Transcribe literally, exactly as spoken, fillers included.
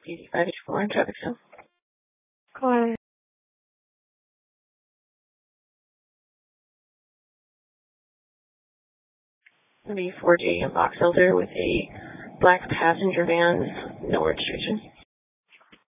P D five H four in traffic zone. Go ahead. B four J in Box Elder with a black passenger van, no restriction.